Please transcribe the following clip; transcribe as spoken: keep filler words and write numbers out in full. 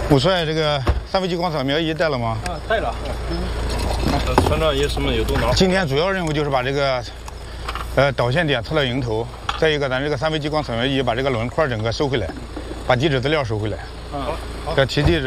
武帅，这个三维激光扫描仪带了吗？ 啊，带了。嗯。船长也什么也都拿。 今天主要任务就是把这个，呃，导线点测到迎头，再一个咱这个三维激光扫描仪把这个轮廓整个收回来，把地质资料收回来。 嗯。好。 这提地质。